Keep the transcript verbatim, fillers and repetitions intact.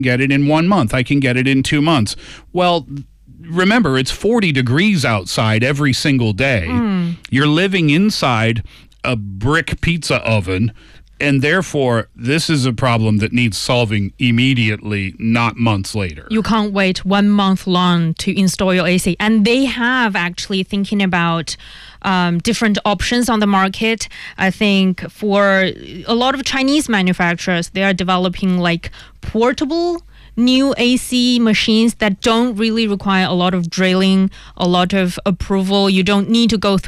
get it in one month. I can get it in two months. Well, remember, it's forty degrees outside every single day. Mm. You're living inside a brick pizza oven, and therefore, this is a problem that needs solving immediately, not months later. You can't wait one month long to install your A C. And they have actually thinking about um, different options on the market. I think for a lot of Chinese manufacturers, they are developing like portable new A C machines that don't really require a lot of drilling, a lot of approval. You don't need to go through